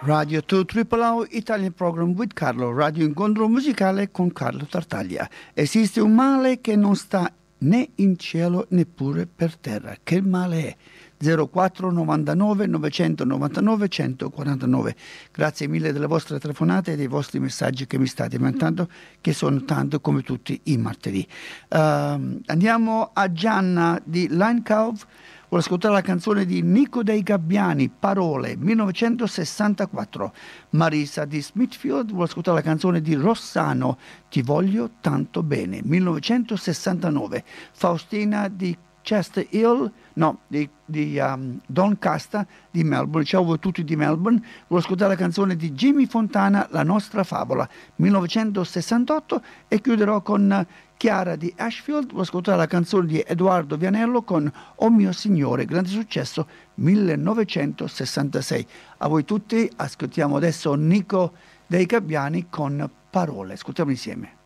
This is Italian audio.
Radio 2 Triple O Italian Program with Carlo, radio incontro musicale con Carlo Tartaglia. Esiste un male che non sta né in cielo neppure per terra. Che male è? 04 99 999 149. Grazie mille delle vostre telefonate e dei vostri messaggi che mi state mandando, che sono tanto come tutti i martedì. Andiamo a Gianna di Line Cove. Vuole ascoltare la canzone di Nico dei Gabbiani, Parole, 1964. Marisa di Smithfield vuole ascoltare la canzone di Rossano, Ti voglio tanto bene, 1969. Faustina di Chester Hill, di Doncaster di Melbourne. Ciao a voi tutti di Melbourne. Vuole ascoltare la canzone di Jimmy Fontana, La nostra favola, 1968. E chiuderò con Chiara di Ashfield. Vuole ascoltare la canzone di Edoardo Vianello con Oh mio signore, grande successo, 1966. A voi tutti, ascoltiamo adesso Nico dei Gabbiani con Parole. Ascoltiamo insieme.